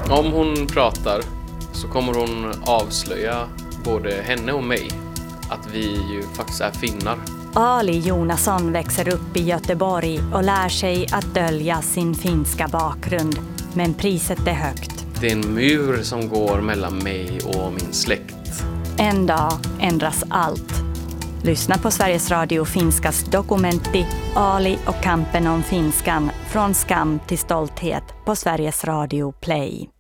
Om hon pratar så kommer hon avslöja både henne och mig att vi ju faktiskt är finnar. Ali Jonasson växer upp i Göteborg och lär sig att dölja sin finska bakgrund. Men priset är högt. Det är en mur som går mellan mig och min släkt. En dag ändras allt. Lyssna på Sveriges Radio Finskas dokumentti Ali och kampen om finskan från skam till stolthet på Sveriges Radio Play.